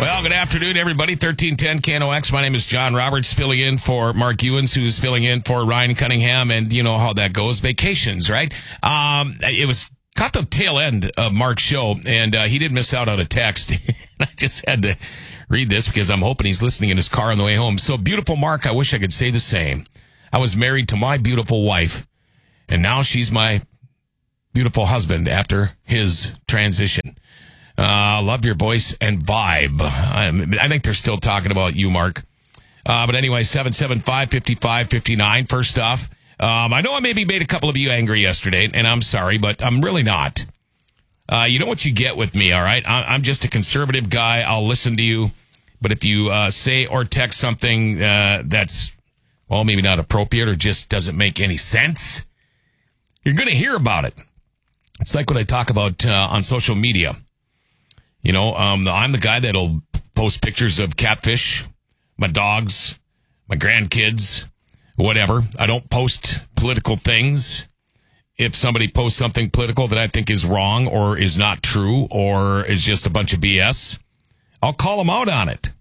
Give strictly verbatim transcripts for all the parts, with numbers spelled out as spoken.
Well, good afternoon, everybody. thirteen ten K N O X. My name is John Roberts, filling in for Mark Ewens, who's filling in for Ryan Cunningham, and you know how that goes. Vacations, right? Um, it was caught the tail end of Mark's show, and uh, he did miss out on a text. I just had to read this because I'm hoping he's listening in his car on the way home. So, beautiful Mark, I wish I could say the same. I was married to my beautiful wife, and now she's my beautiful husband after his transition. Uh, love your voice and vibe. I, I think they're still talking about you, Mark. Uh, but anyway, seven seven five, five five five nine. First off, um, I know I maybe made a couple of you angry yesterday, and I'm sorry, but I'm really not. Uh, you know what you get with me, all right? I, I'm just a conservative guy. I'll listen to you. But if you uh, say or text something uh, that's, well, maybe not appropriate or just doesn't make any sense, you're going to hear about it. It's like what I talk about uh, on social media. You know, um, I'm the guy that'll post pictures of catfish, my dogs, my grandkids, whatever. I don't post political things. If somebody posts something political that I think is wrong or is not true or is just a bunch of B S, I'll call them out on it.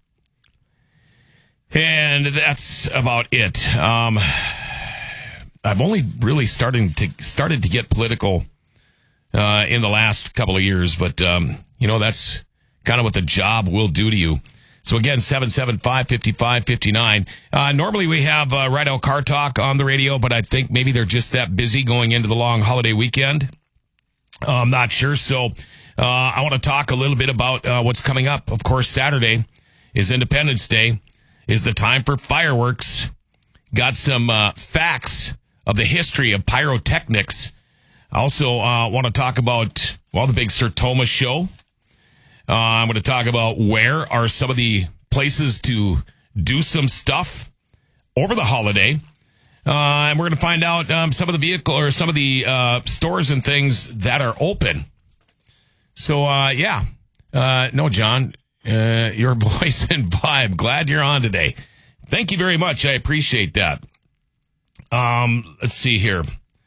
And that's about it. Um, I've only really starting to started to get political uh, in the last couple of years, but um, you know, that's kind of what the job will do to you. So again, seven seven five, five five five nine. Uh, normally we have uh, Right Out Car Talk on the radio, but I think maybe they're just that busy going into the long holiday weekend. Uh, I'm not sure. So uh, I want to talk a little bit about uh, what's coming up. Of course, Saturday is Independence Day, is the time for fireworks. Got some uh, facts of the history of pyrotechnics. I also uh, want to talk about, well, the big Sir Thomas show. Uh, I'm going to talk about where are some of the places to do some stuff over the holiday. Uh, and we're going to find out um, some of the vehicle or some of the uh, stores and things that are open. So, uh, yeah. Uh, no, John, uh, your voice and vibe. Glad you're on today. Thank you very much. I appreciate that. Um, let's see here.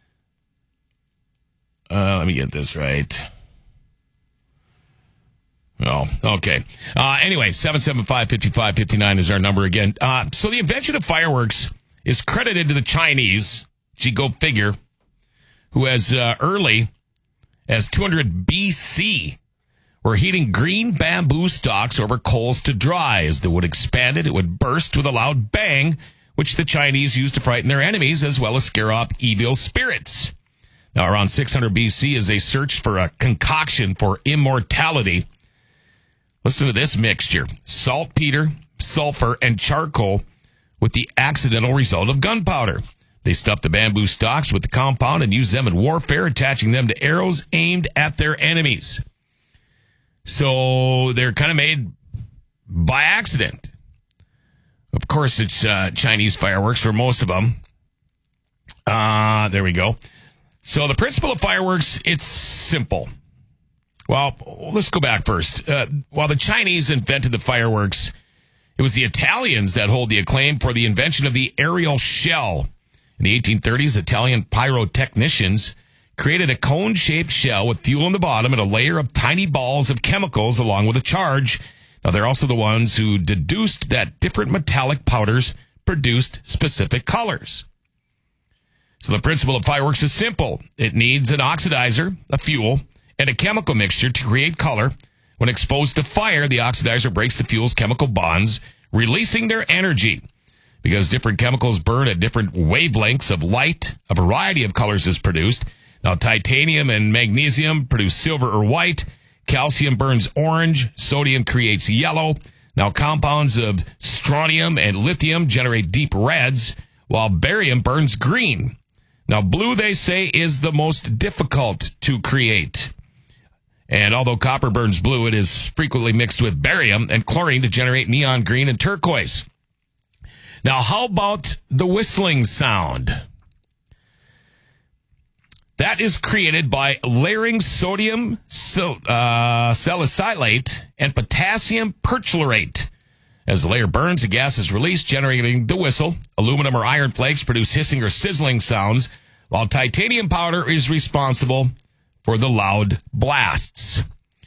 Uh, let me get this right. Oh, okay. Uh, anyway, seven seven five, five five five nine is our number again. Uh, so the invention of fireworks is credited to the Chinese, gee, go figure, who as uh, early as two hundred B C were heating green bamboo stalks over coals to dry. As the wood expanded, it would burst with a loud bang, which the Chinese used to frighten their enemies as well as scare off evil spirits. Now, around six hundred B C, as they searched for a concoction for immortality, listen to this mixture: saltpeter, sulfur, and charcoal, with the accidental result of gunpowder. They stuffed the bamboo stalks with the compound and used them in warfare, attaching them to arrows aimed at their enemies. So they're kind of made by accident. Of course, it's uh, Chinese fireworks for most of them. Uh, there we go. So the principle of fireworks, it's simple. Well, let's go back first. Uh, while the Chinese invented the fireworks, it was the Italians that hold the acclaim for the invention of the aerial shell. In the eighteen thirties, Italian pyrotechnicians created a cone-shaped shell with fuel in the bottom and a layer of tiny balls of chemicals along with a charge. Now, they're also the ones who deduced that different metallic powders produced specific colors. So the principle of fireworks is simple. It needs an oxidizer, a fuel, and a chemical mixture to create color. When exposed to fire, the oxidizer breaks the fuel's chemical bonds, releasing their energy. Because different chemicals burn at different wavelengths of light, a variety of colors is produced. Now, titanium and magnesium produce silver or white. Calcium burns orange. Sodium creates yellow. Now, compounds of strontium and lithium generate deep reds, while barium burns green. Now, blue, they say, is the most difficult to create. And although copper burns blue, it is frequently mixed with barium and chlorine to generate neon green and turquoise. Now, how about the whistling sound? That is created by layering sodium sil- uh, salicylate and potassium perchlorate. As the layer burns, the gas is released, generating the whistle. Aluminum or iron flakes produce hissing or sizzling sounds, while titanium powder is responsible for the loud blasts.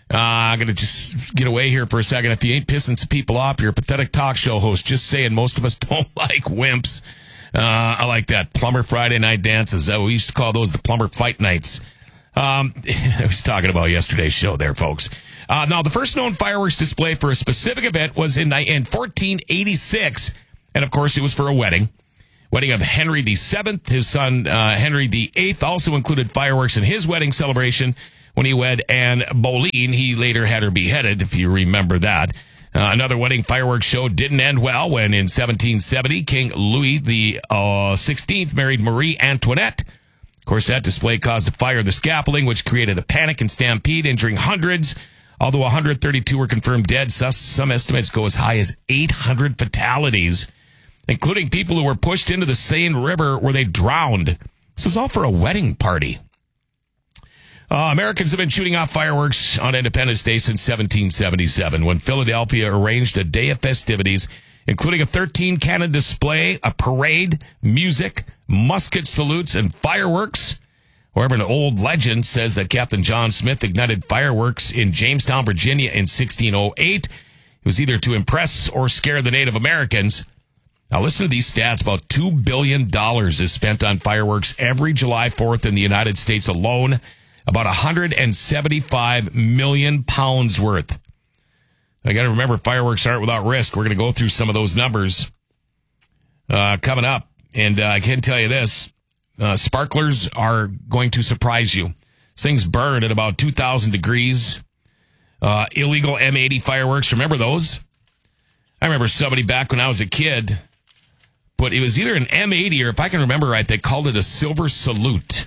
Uh, I'm going to just get away here for a second. If you ain't pissing some people off, you're a pathetic talk show host. Just saying, most of us don't like wimps. Uh, I like that. Plumber Friday night dances. Uh, we used to call those the plumber fight nights. Um, I was talking about yesterday's show there, folks. Uh, now, the first known fireworks display for a specific event was in, in fourteen eighty-six. And, of course, it was for a wedding. Wedding of Henry the Seventh. His son, uh, Henry the Eighth, also included fireworks in his wedding celebration. When he wed Anne Boleyn, he later had her beheaded, if you remember that. Uh, another wedding fireworks show didn't end well when in seventeen seventy, King Louis the uh, sixteenth married Marie Antoinette. Of course, that display caused a fire of the scaffolding, which created a panic and stampede, injuring hundreds. Although one hundred thirty-two were confirmed dead, some estimates go as high as eight hundred fatalities, including people who were pushed into the Seine River where they drowned. This is all for a wedding party. Uh, Americans have been shooting off fireworks on Independence Day since seventeen seventy-seven, when Philadelphia arranged a day of festivities, including a thirteen-cannon display, a parade, music, musket salutes, and fireworks. However, an old legend says that Captain John Smith ignited fireworks in Jamestown, Virginia in sixteen oh eight. It was either to impress or scare the Native Americans. Now, listen to these stats. About two billion dollars is spent on fireworks every July fourth in the United States alone. About one hundred seventy-five million pounds worth. I got to remember, fireworks aren't without risk. We're going to go through some of those numbers uh, coming up. And uh, I can tell you this. Uh, sparklers are going to surprise you. Things burn at about two thousand degrees. Uh, illegal M eighty fireworks. Remember those? I remember somebody back when I was a kid, but it was either an M eighty or, if I can remember right, they called it a silver salute.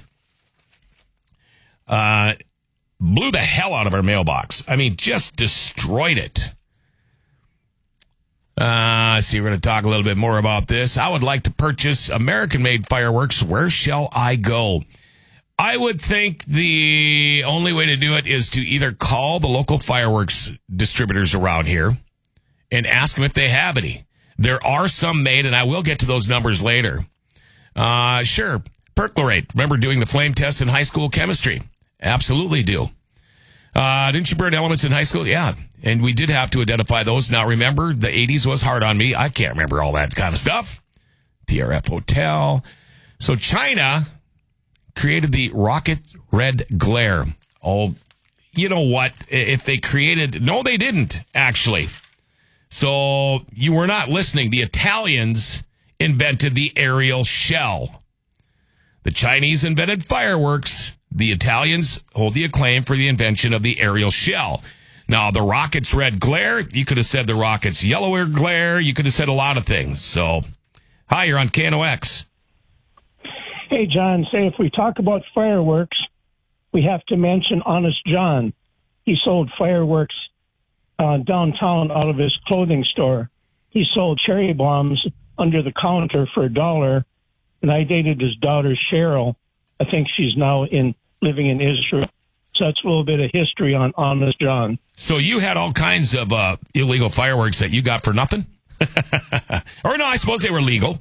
Uh, blew the hell out of our mailbox. I mean, just destroyed it. Uh, see, we're going to talk a little bit more about this. I would like to purchase American-made fireworks. Where shall I go? I would think the only way to do it is to either call the local fireworks distributors around here and ask them if they have any. There are some made, and I will get to those numbers later. Uh, sure. Perchlorate. Remember doing the flame test in high school chemistry? Absolutely do. Uh, didn't you burn elements in high school? Yeah. And we did have to identify those. Now, remember, the eighties was hard on me. I can't remember all that kind of stuff. T R F Hotel. So China created the rocket red glare. Oh, you know what? If they created... No, they didn't, actually. So you were not listening. The Italians invented the aerial shell. The Chinese invented fireworks. The Italians hold the acclaim for the invention of the aerial shell. Now, the rocket's red glare, you could have said the rocket's yellower glare. You could have said a lot of things. So, hi, you're on K N O X. Hey, John, say if we talk about fireworks, we have to mention Honest John. He sold fireworks uh, downtown out of his clothing store. He sold cherry bombs under the counter for a dollar, and I dated his daughter, Cheryl. I think she's now in living in Israel. So that's a little bit of history on Honest John. So you had all kinds of uh, illegal fireworks that you got for nothing? Or no, I suppose they were legal.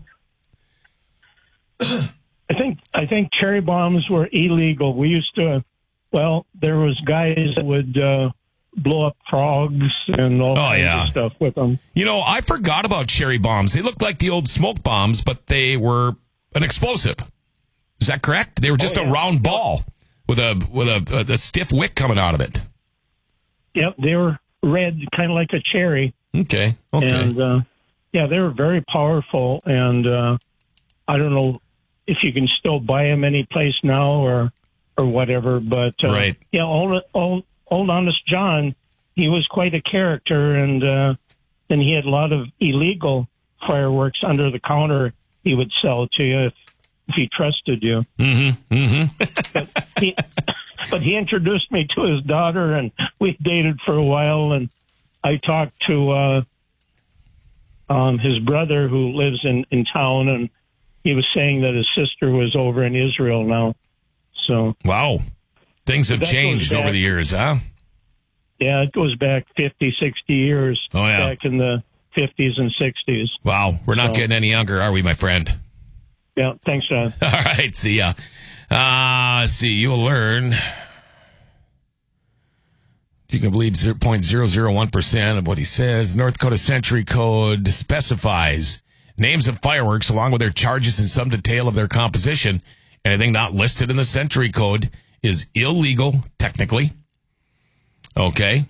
I think I think cherry bombs were illegal. We used to, well, there was guys that would uh, blow up frogs and all oh, kinds yeah. of stuff with them. You know, I forgot about cherry bombs. They looked like the old smoke bombs, but they were an explosive. Is that correct? They were just oh, yeah. a round ball with a with a, a, a stiff wick coming out of it. Yep, they were red, kind of like a cherry. Okay, okay. And, uh, yeah, they were very powerful, and uh, I don't know if you can still buy them any place now or or whatever, but, uh, right. yeah, old, old, old Honest John, he was quite a character, and uh, then he had a lot of illegal fireworks under the counter he would sell to you if if he trusted you. Mm-hmm. Mm-hmm. but, he, but he introduced me to his daughter, and we dated for a while, and I talked to uh, um, his brother who lives in, in town, and he was saying that his sister was over in Israel now. So wow. Things have changed back, over the years, huh? Yeah, it goes back fifty, sixty years. Oh, yeah. Back in the fifties and sixties. Wow. We're not so, getting any younger, are we, my friend? Yeah, thanks, John. All right, see ya. Uh, see, you'll learn You can believe zero point zero zero one percent of what he says. North Dakota Century Code specifies names of fireworks along with their charges and some detail of their composition. Anything not listed in the Century Code is illegal, technically. Okay.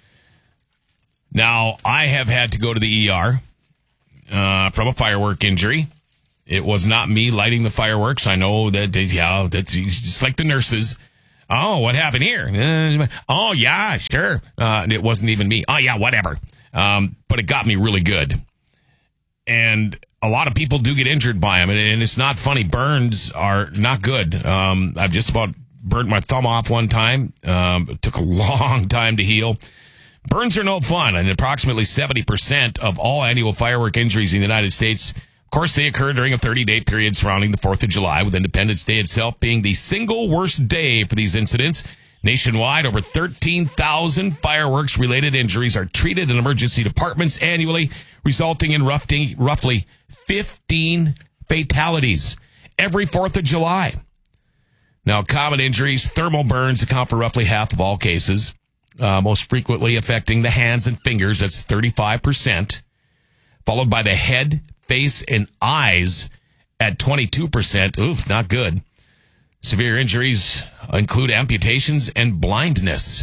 Now, I have had to go to the E R uh, from a firework injury. It was not me lighting the fireworks. I know that, yeah, that's just like the nurses. Oh, what happened here? Uh, oh, yeah, sure. Uh, it wasn't even me. Oh, yeah, whatever. Um, but it got me really good. And a lot of people do get injured by them, and, and it's not funny. Burns are not good. Um, I've just about burnt my thumb off one time. Um, it took a long time to heal. Burns are no fun, and approximately seventy percent of all annual firework injuries in the United States, of course, they occur during a thirty-day period surrounding the fourth of July, with Independence Day itself being the single worst day for these incidents. Nationwide, over thirteen thousand fireworks-related injuries are treated in emergency departments annually, resulting in roughly, roughly fifteen fatalities every fourth of July. Now, common injuries, thermal burns account for roughly half of all cases, uh, most frequently affecting the hands and fingers. That's thirty-five percent, followed by the head, face, and eyes at twenty-two percent. Oof, not good. Severe injuries include amputations and blindness.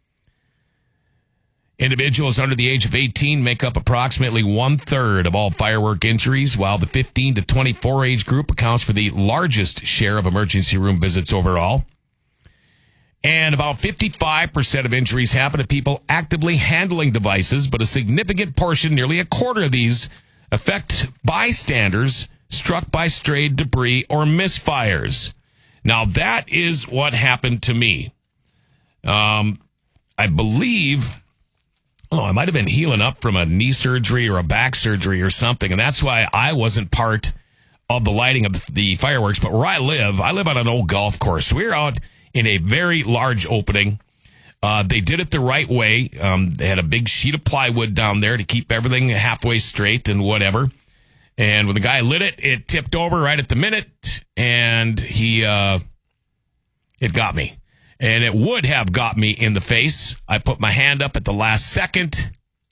Individuals under the age of eighteen make up approximately one-third of all firework injuries, while the fifteen to twenty-four age group accounts for the largest share of emergency room visits overall. And about fifty-five percent of injuries happen to people actively handling devices, but a significant portion, nearly a quarter of these, affect bystanders struck by strayed debris or misfires. Now, that is what happened to me. Um, I believe, oh, I might have been healing up from a knee surgery or a back surgery or something, and that's why I wasn't part of the lighting of the fireworks. But where I live, I live on an old golf course. We were out in a very large opening. Uh, they did it the right way. Um, they had a big sheet of plywood down there to keep everything halfway straight and whatever. And when the guy lit it, it tipped over right at the minute, and he, uh, it got me. And it would have got me in the face. I put my hand up at the last second.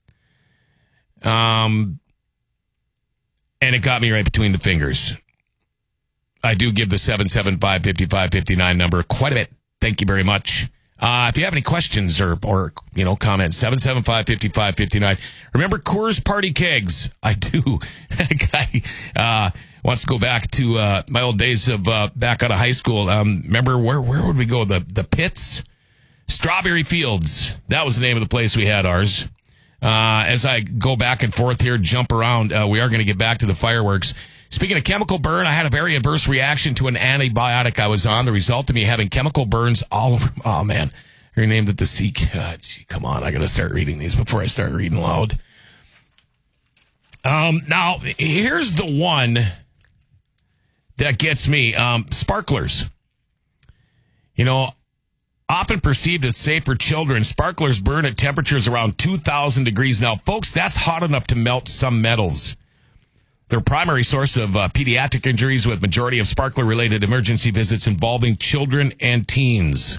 Um, and it got me right between the fingers. I do give the seven seven five, five five five nine number quite a bit. Thank you very much. Uh, if you have any questions or, or you know, comments, seven seven five, five five five nine. Remember Coors Party Kegs? I do. That guy uh, wants to go back to uh, my old days of uh, back out of high school. Um, remember, where where would we go? The, the Pits? Strawberry Fields. That was the name of the place we had ours. Uh, as I go back and forth here, jump around, uh, we are going to get back to the fireworks. Speaking of chemical burn, I had a very adverse reaction to an antibiotic I was on. The result of me having chemical burns all over. Oh, man. I renamed it the C. Uh, gee, come on. I got to start reading these before I start reading loud. Um, now, here's the one that gets me. Um, sparklers. You know, often perceived as safe for children, sparklers burn at temperatures around two thousand degrees. Now, folks, that's hot enough to melt some metals. Their primary source of uh, pediatric injuries, with majority of sparkler-related emergency visits involving children and teens.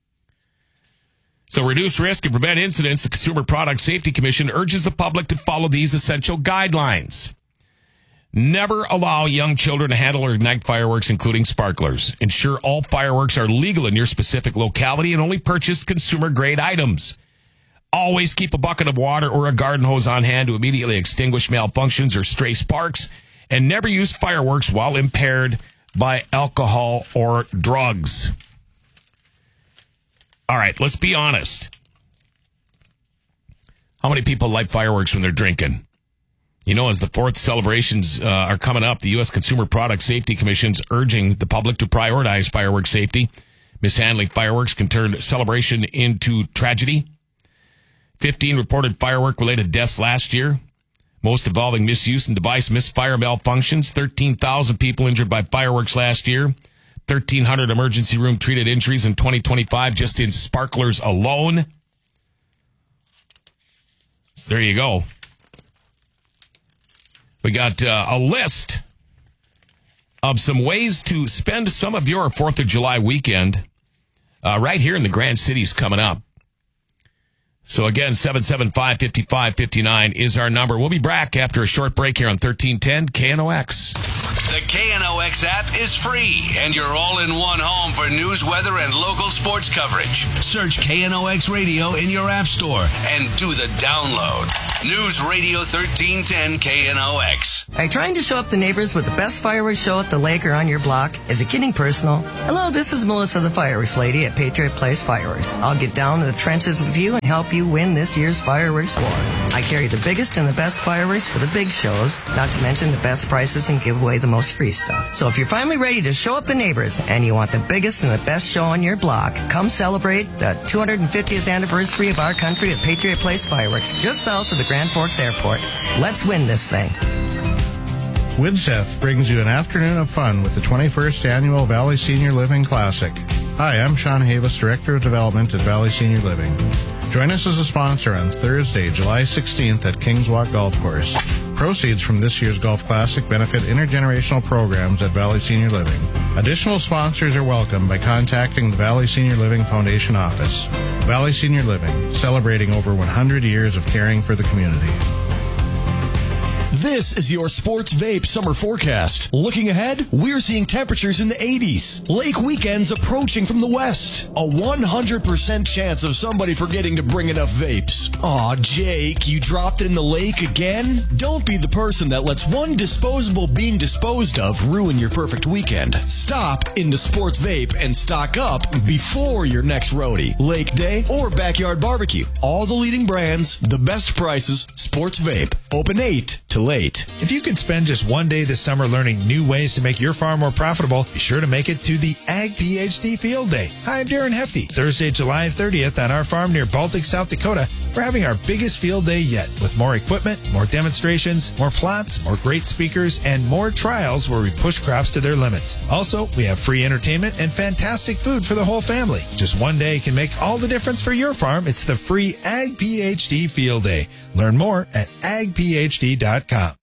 So reduce risk and prevent incidents, the Consumer Product Safety Commission urges the public to follow these essential guidelines. Never allow young children to handle or ignite fireworks, including sparklers. Ensure all fireworks are legal in your specific locality and only purchase consumer-grade items. Always keep a bucket of water or a garden hose on hand to immediately extinguish malfunctions or stray sparks, and never use fireworks while impaired by alcohol or drugs. All right, let's be honest. How many people light fireworks when they're drinking? You know, as the fourth celebrations uh, are coming up, the U S Consumer Product Safety Commission's urging the public to prioritize fireworks safety. Mishandling fireworks can turn celebration into tragedy. fifteen reported firework-related deaths last year, most involving misuse and device misfire malfunctions. thirteen thousand people injured by fireworks last year. thirteen hundred emergency room treated injuries in twenty twenty-five just in sparklers alone. So there you go. We got uh, a list of some ways to spend some of your fourth of July weekend uh, right here in the Grand Cities coming up. So again, seven seven five, five five five nine is our number. We'll be back after a short break here on thirteen ten K N O X. The K N O X app is free, and you're all-in-one home for news, weather, and local sports coverage. Search K N O X Radio in your app store and do the download. News Radio thirteen ten K N O X. Are you trying to show up the neighbors with the best fireworks show at the lake or on your block? Is it getting personal? Hello, this is Melissa, the fireworks lady at Patriot Place Fireworks. I'll get down to the trenches with you and help you win this year's fireworks war. I carry the biggest and the best fireworks for the big shows, not to mention the best prices and give away the most free stuff. So if you're finally ready to show up the neighbors and you want the biggest and the best show on your block, come celebrate the two hundred fiftieth anniversary of our country at Patriot Place Fireworks, just south of the Grand Forks Airport. Let's win this thing. Widseth brings you an afternoon of fun with the twenty-first Annual Valley Senior Living Classic. Hi, I'm Sean Havis, Director of Development at Valley Senior Living. Join us as a sponsor on Thursday, July sixteenth at Kings Walk Golf Course. Proceeds from this year's Golf Classic benefit intergenerational programs at Valley Senior Living. Additional sponsors are welcome by contacting the Valley Senior Living Foundation office. Valley Senior Living, celebrating over one hundred years of caring for the community. This is your Sports Vape summer forecast. Looking ahead, we're seeing temperatures in the eighties. Lake weekends approaching from the west. A one hundred percent chance of somebody forgetting to bring enough vapes. Aw, Jake, you dropped it in the lake again? Don't be the person that lets one disposable being disposed of ruin your perfect weekend. Stop into Sports Vape and stock up before your next roadie, lake day, or backyard barbecue. All the leading brands, the best prices, Sports Vape. Open eight to late. If you could spend just one day this summer learning new ways to make your farm more profitable, be sure to make it to the Ag PhD Field Day. Hi, I'm Darren Hefty. Thursday, July thirtieth on our farm near Baltic, South Dakota, we're having our biggest field day yet with more equipment, more demonstrations, more plots, more great speakers, and more trials where we push crops to their limits. Also, we have free entertainment and fantastic food for the whole family. Just one day can make all the difference for your farm. It's the free Ag PhD Field Day. Learn more at ag p h d dot com.